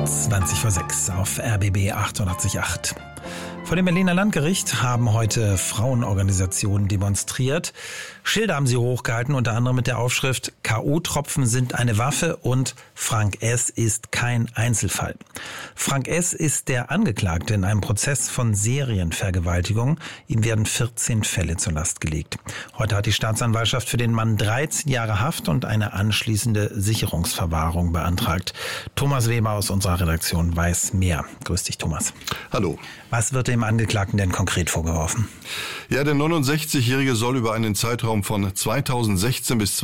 5:20 auf RBB 88.8. Vor dem Berliner Landgericht haben heute Frauenorganisationen demonstriert. Schilder haben sie hochgehalten, unter anderem mit der Aufschrift K.O.-Tropfen sind eine Waffe und Frank S. ist kein Einzelfall. Frank S. ist der Angeklagte in einem Prozess von Serienvergewaltigung. Ihm werden 14 Fälle zur Last gelegt. Heute hat die Staatsanwaltschaft für den Mann 13 Jahre Haft und eine anschließende Sicherungsverwahrung beantragt. Thomas Weber aus unserer Redaktion weiß mehr. Grüß dich, Thomas. Hallo. Was wird dem Angeklagten denn konkret vorgeworfen? Ja, der 69-Jährige soll über einen Zeitraum von 2016 bis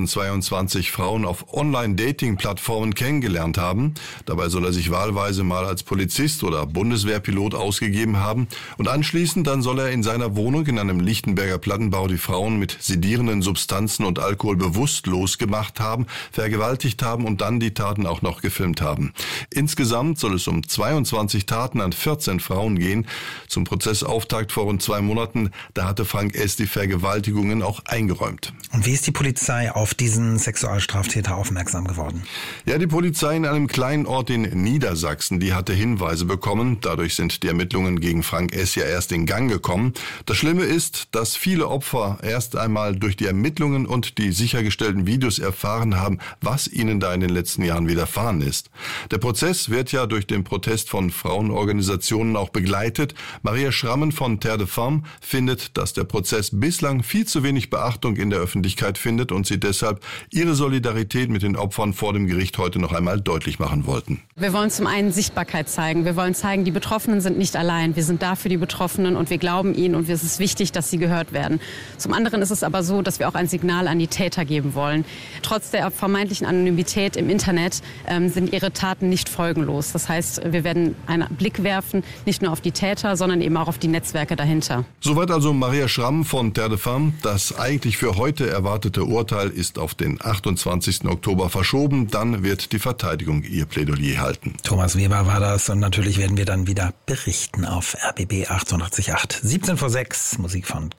2022 Frauen auf Online-Dating-Plattformen kennengelernt haben. Dabei soll er sich wahlweise mal als Polizist oder Bundeswehrpilot ausgegeben haben. Und anschließend dann soll er in seiner Wohnung in einem Lichtenberger Plattenbau die Frauen mit sedierenden Substanzen und Alkohol bewusstlos gemacht haben, vergewaltigt haben und dann die Taten auch noch gefilmt haben. Insgesamt soll es um 22 Taten an 14 Frauen gehen. Zum Prozessauftakt vor rund 2 Monaten, da hatte Frank S. die Vergewaltigungen auch eingeräumt. Und wie ist die Polizei auf diesen Sexualstraftäter aufmerksam geworden? Ja, die Polizei in einem kleinen Ort in Niedersachsen, die hatte Hinweise bekommen. Dadurch sind die Ermittlungen gegen Frank S. ja erst in Gang gekommen. Das Schlimme ist, dass viele Opfer erst einmal durch die Ermittlungen und die sichergestellten Videos erfahren haben, was ihnen da in den letzten Jahren widerfahren ist. Der Prozess wird ja durch den Protest von Frauenorganisationen auch begleitet. Maria Schrammen von Terre de Femme findet, dass der Prozess bislang viel zu wenig Beachtung in der Öffentlichkeit findet und sie deshalb ihre Solidarität mit den Opfern vor dem Gericht heute noch einmal deutlich machen wollten. Wir wollen zum einen Sichtbarkeit zeigen. Wir wollen zeigen, die Betroffenen sind nicht allein. Wir sind da für die Betroffenen und wir glauben ihnen und es ist wichtig, dass sie gehört werden. Zum anderen ist es aber so, dass wir auch ein Signal an die Täter geben wollen. Trotz der vermeintlichen Anonymität im Internet sind ihre Taten nicht folgenlos. Das heißt, wir werden einen Blick werfen, nicht nur auf die Täter, sondern eben auch auf die Netzwerke dahinter. Soweit also Maria Schramm von Terre de Femme. Das eigentlich für heute erwartete Urteil ist auf den 28. Oktober verschoben. Dann wird die Verteidigung ihr Plädoyer halten. Thomas Weber war das und natürlich werden wir dann wieder berichten auf RBB 88.8. 17:06, Musik von